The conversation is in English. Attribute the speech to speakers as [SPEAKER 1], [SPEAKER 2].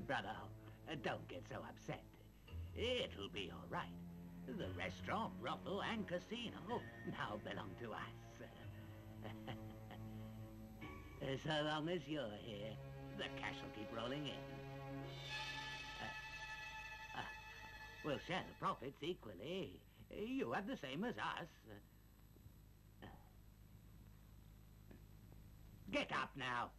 [SPEAKER 1] brother, don't get so upset. It'll be all right. The restaurant, brothel, and casino now belong to us. So long as you're here, the cash will keep rolling in. We'll share the profits equally. You have the same as us. Get up now.